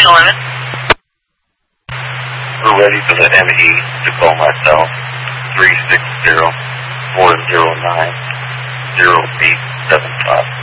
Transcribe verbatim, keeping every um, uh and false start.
fourteen eleven. We're ready for the M E to call myself. three six zero, four zero nine, zero eight seven five.